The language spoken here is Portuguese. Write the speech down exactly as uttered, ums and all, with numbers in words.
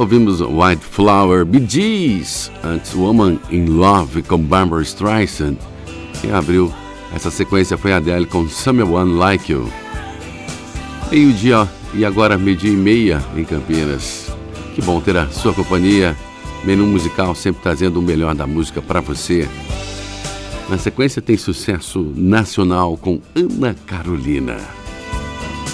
Ouvimos White Flower, Bee Gees, antes Woman in Love com Barbra Streisand. Quem abriu essa sequência foi a Adele com Someone Like You. Meio-dia e agora meio-dia e meia em Campinas. Que bom ter a sua companhia. Menu musical sempre trazendo o melhor da música para você. Na sequência tem sucesso nacional com Ana Carolina.